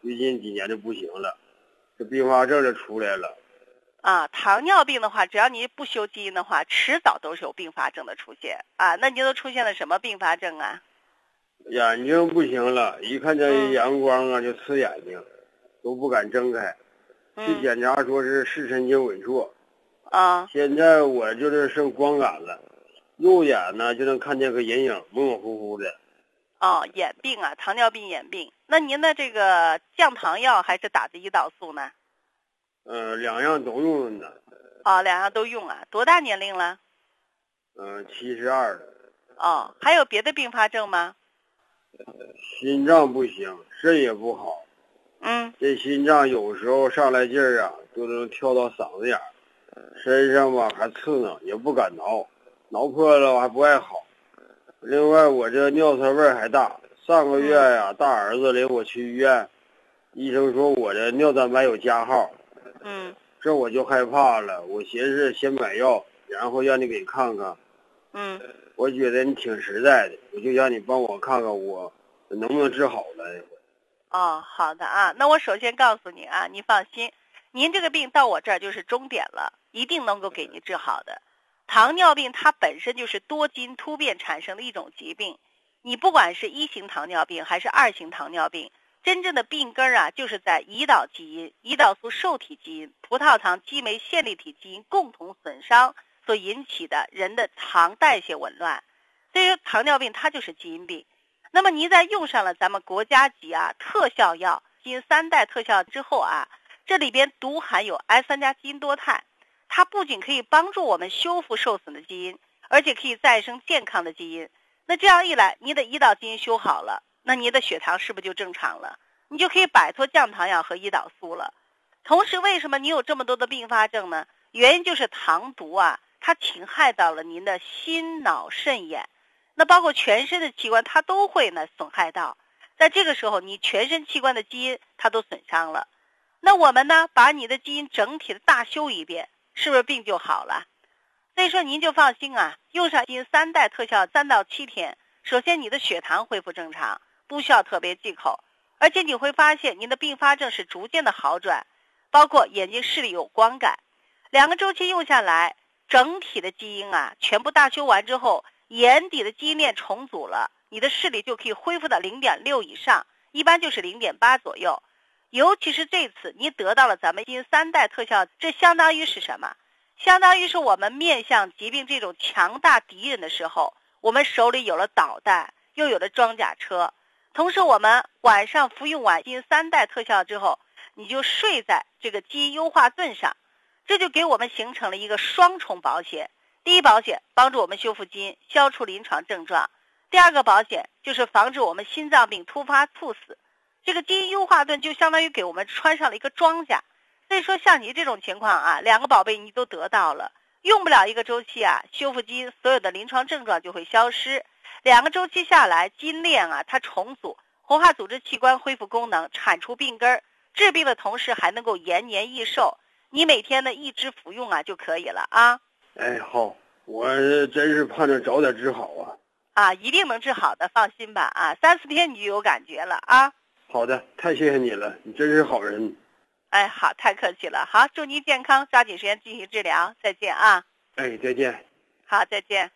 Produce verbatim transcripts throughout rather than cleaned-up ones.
最近几年就不行了，这并发症就出来了。 啊，糖尿病的话，只要你不修基因的话，迟早都是有并发症的出现啊。那你都出现了什么并发症啊？ 眼睛不行了，一看见阳光啊、嗯、就刺眼睛，都不敢睁开。去检查说是视神经萎缩。 啊。 现在我就是剩光感了，右眼呢就能看见个人影，模模糊糊的。 哦，眼病啊，糖尿病眼病。那您的这个降糖药还是打的胰岛素呢？ 嗯、呃，两样都用呢。 哦，两样都用啊。多大年龄了？ 嗯、呃，七十二了。 哦，还有别的并发症吗？ 心脏不行，肾也不好。 嗯。 这心脏有时候上来劲儿啊，就能跳到嗓子眼儿，身上吧还刺挠，也不敢挠，挠破了还不爱好。另外我这尿酸味还大，上个月呀、啊，大儿子领我去医院，医生说我的尿蛋白有加号。 嗯。 这我就害怕了，我寻思先买药，然后让你给看看。 嗯。 我觉得你挺实在的，我就让你帮我看看我能不能治好了。 哦，好的啊，那我首先告诉你啊，你放心，您这个病到我这儿就是终点了，一定能够给你治好的。糖尿病它本身就是多基因突变产生的一种疾病，你不管是一型糖尿病还是二型糖尿病，真正的病根啊，就是在胰岛基因、胰岛素受体基因、葡萄糖激酶线粒体基因共同损伤所引起的人的糖代谢紊乱。所以糖尿病它就是基因病。那么您在用上了咱们国家级啊特效药基因三代特效之后啊，这里边独含有 S 三 加基因多肽，它不仅可以帮助我们修复受损的基因，而且可以再生健康的基因。那这样一来，您的胰岛基因修好了，那您的血糖是不是就正常了？你就可以摆脱降糖药和胰岛素了。同时，为什么你有这么多的并发症呢？原因就是糖毒啊，它侵害到了您的心脑肾眼。那包括全身的器官它都会呢损害到，在这个时候你全身器官的基因它都损伤了，那我们呢把你的基因整体的大修一遍，是不是病就好了？所以说您就放心啊，用上基因三代特效三到七天，首先你的血糖恢复正常，不需要特别忌口，而且你会发现您的并发症是逐渐的好转，包括眼睛视力有光感，两个周期用下来，整体的基因啊全部大修完之后，眼底的基因链重组了，你的视力就可以恢复到 零点六 以上，一般就是 零点八 左右。尤其是这次你得到了咱们基因三代特效，这相当于是什么？相当于是我们面向疾病这种强大敌人的时候，我们手里有了导弹，又有了装甲车。同时我们晚上服用完基因三代特效之后，你就睡在这个基因优化盾上，这就给我们形成了一个双重保险。第一保险帮助我们修复基因，消除临床症状；第二个保险就是防止我们心脏病突发猝死。这个基因优化盾就相当于给我们穿上了一个装甲。所以说像你这种情况啊，两个宝贝你都得到了，用不了一个周期啊，修复基因所有的临床症状就会消失。两个周期下来，基因链啊它重组，活化组织器官恢复功能，铲除病根，治病的同时还能够延年益寿。你每天呢一直服用啊就可以了啊。 哎，好，我真是盼着早点治好啊！ 啊，一定能治好的，放心吧啊，三四天你就有感觉了啊。 好的，太谢谢你了，你真是好人。 哎，好，太客气了，好，祝您健康，抓紧时间进行治疗，再见啊。 哎，再见。 好，再见。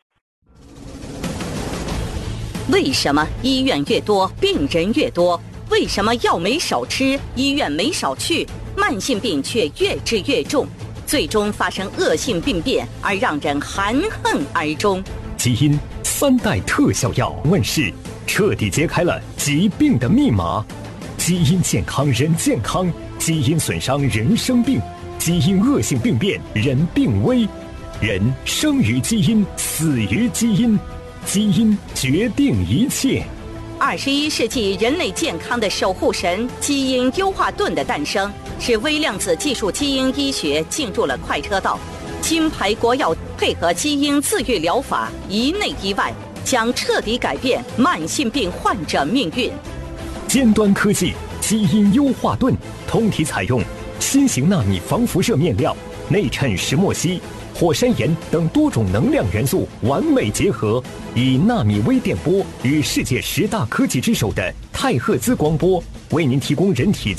为什么医院越多，病人越多？为什么药没少吃，医院没少去，慢性病却越治越重？最终发生恶性病变，而让人含恨而终。 基因三代特效药问世，彻底揭开了疾病的密码。基因健康人健康，基因损伤人生病，基因恶性病变人病危。人生于基因，死于基因，基因决定一切。 二十一世纪人类健康的守护神——基因优化盾的诞生，使微量子技术基因医学进入了快车道。金牌国药配合基因自愈疗法，一内一外，将彻底改变慢性病患者命运。 尖端科技基因优化盾，通体采用新型纳米防辐射面料，内衬石墨烯、火山岩等多种能量元素完美结合，以纳米微电波与世界十大科技之首的太赫兹光波，为您提供人体